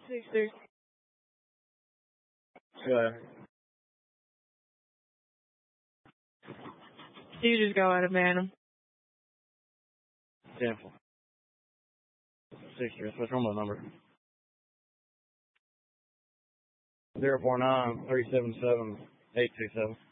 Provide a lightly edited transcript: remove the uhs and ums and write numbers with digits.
263. Yeah. You just go out of Bantam. 10-4. 60. What's wrong with the number? 049-377-827.